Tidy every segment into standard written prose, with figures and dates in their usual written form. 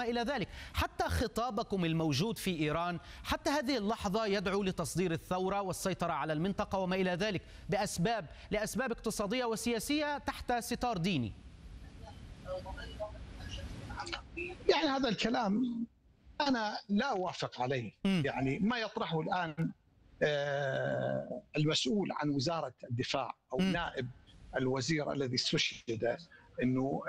وما إلى ذلك. حتى خطابكم الموجود في إيران حتى هذه اللحظة يدعو لتصدير الثورة والسيطرة على المنطقة وما إلى ذلك لأسباب اقتصادية وسياسية تحت ستار ديني. يعني هذا الكلام أنا لا أوافق عليه. يعني ما يطرحه الآن المسؤول عن وزارة الدفاع أو نائب الوزير الذي استشهد، أنه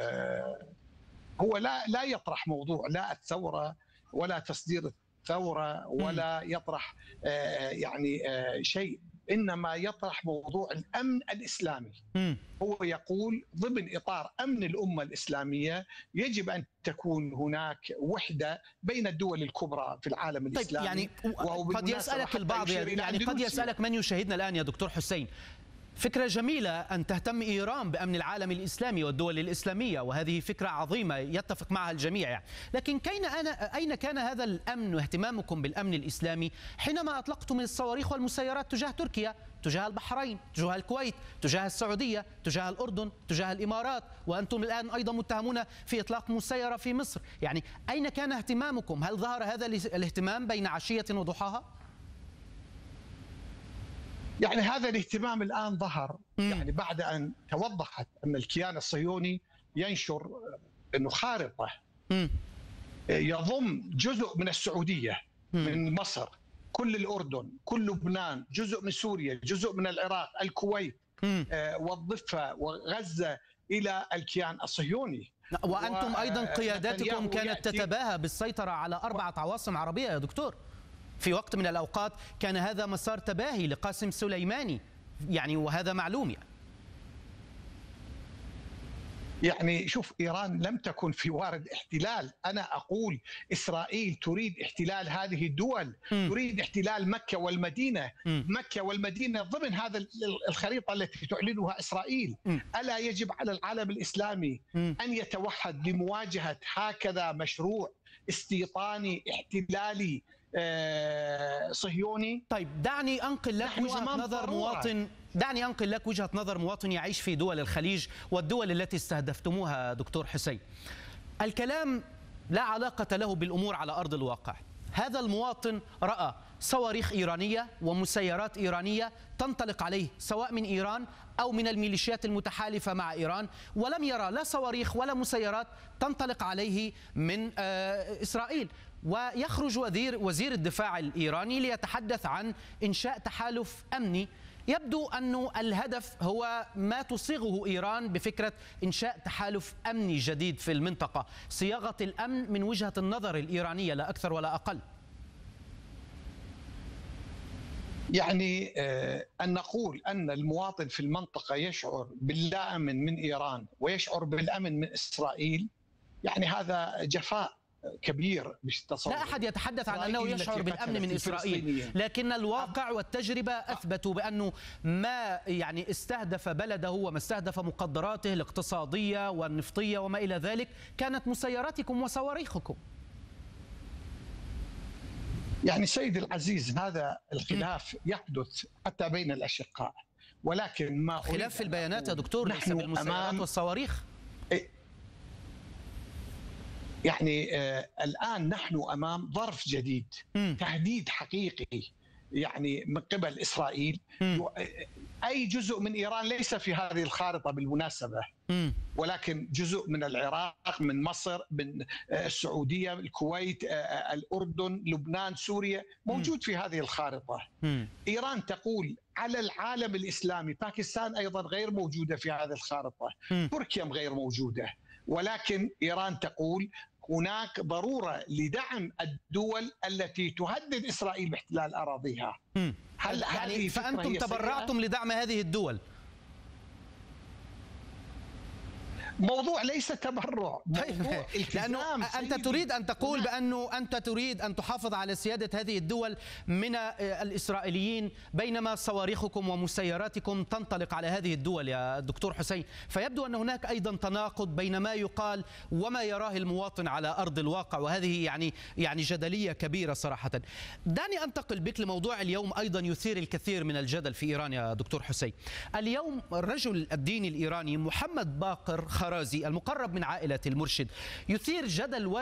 هو لا يطرح موضوع لا الثورة ولا تصدير الثورة ولا يطرح شيء، إنما يطرح موضوع الأمن الإسلامي. هو يقول ضمن إطار أمن الأمة الإسلامية يجب أن تكون هناك وحدة بين الدول الكبرى في العالم الإسلامي. يعني قد يسألك البعض، يعني قد يسألك من يشاهدنا الآن يا دكتور حسين، فكرة جميلة أن تهتم إيران بأمن العالم الإسلامي والدول الإسلامية، وهذه فكرة عظيمة يتفق معها الجميع يعني. لكن أين كان هذا الأمن واهتمامكم بالأمن الإسلامي حينما أطلقتم الصواريخ والمسيرات تجاه تركيا، تجاه البحرين، تجاه الكويت، تجاه السعودية، تجاه الأردن، تجاه الإمارات، وأنتم الآن أيضا متهمون في إطلاق مسيرة في مصر؟ يعني أين كان اهتمامكم؟ هل ظهر هذا الاهتمام بين عشية وضحاها؟ يعني هذا الاهتمام الآن ظهر يعني بعد أن توضحت أن الكيان الصهيوني ينشر أنه خارطة يضم جزء من السعودية، من مصر، كل الأردن، كل لبنان، جزء من سوريا، جزء من العراق، الكويت، والضفة وغزة إلى الكيان الصهيوني. وأنتم أيضا قياداتكم كانت تتباهى بالسيطرة على 4 عواصم عربية يا دكتور. في وقت من الأوقات كان هذا مسار تباهي لقاسم سليماني، يعني وهذا معلوم يعني شوف، إيران لم تكن في وارد احتلال. أنا أقول إسرائيل تريد احتلال هذه الدول، تريد احتلال مكة والمدينة. مكة والمدينة ضمن هذا الخريطة التي تعلنها إسرائيل. ألا يجب على العالم الإسلامي أن يتوحد لمواجهة هكذا مشروع استيطاني احتلالي صهيوني؟ طيب دعني أنقل لك وجهة نظر مواطن يعيش في دول الخليج والدول التي استهدفتموها دكتور حسين. الكلام لا علاقة له بالأمور على أرض الواقع. هذا المواطن رأى صواريخ إيرانية ومسيرات إيرانية تنطلق عليه سواء من إيران أو من الميليشيات المتحالفة مع إيران، ولم يرى لا صواريخ ولا مسيرات تنطلق عليه من إسرائيل. ويخرج وزير الدفاع الإيراني ليتحدث عن إنشاء تحالف أمني. يبدو أن الهدف هو ما تصيغه إيران بفكرة إنشاء تحالف أمني جديد في المنطقة، صياغة الأمن من وجهة النظر الإيرانية لا أكثر ولا أقل. يعني أن نقول أن المواطن في المنطقة يشعر باللا أمن من إيران ويشعر بالأمن من إسرائيل، يعني هذا جفاء كبير بالتصور. لا أحد يتحدث عن أنه يشعر بالأمن من إسرائيل، لكن الواقع والتجربة أثبتوا بأنه ما يعني استهدف بلده وما استهدف مقدراته الاقتصادية والنفطية وما إلى ذلك كانت مسيراتكم وصواريخكم. يعني سيد العزيز، هذا الخلاف يحدث حتى بين الأشقاء، ولكن ما خلاف في البيانات يا دكتور ليس بالمسيرات والصواريخ. يعني الآن نحن أمام ظرف جديد، تهديد حقيقي يعني من قبل إسرائيل. أي جزء من إيران ليس في هذه الخارطة بالمناسبة، ولكن جزء من العراق، من مصر، من السعودية، الكويت، الأردن، لبنان، سوريا موجود في هذه الخارطة. إيران تقول على العالم الإسلامي، باكستان أيضا غير موجودة في هذه الخارطة، تركيا غير موجودة، ولكن إيران تقول هناك ضرورة لدعم الدول التي تهدد إسرائيل باحتلال أراضيها. هل يعني فأنتم تبرعتم لدعم هذه الدول؟ موضوع ليس تبرع، موضوع لأنه أنت تريد أن تقول بأنه أنت تريد أن تحافظ على سيادة هذه الدول من الإسرائيليين، بينما صواريخكم ومسيراتكم تنطلق على هذه الدول يا دكتور حسين. فيبدو أن هناك أيضا تناقض بين ما يقال وما يراه المواطن على أرض الواقع، وهذه يعني جدلية كبيرة صراحة. دعني أنتقل بك لموضوع اليوم أيضا يثير الكثير من الجدل في إيران يا دكتور حسين. اليوم الرجل الديني الإيراني محمد باقر خرازي المقرب من عائلة المرشد يثير جدل